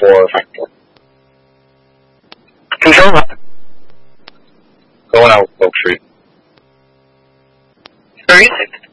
4 factor. Control that. Going out, Oak Street. Where is it?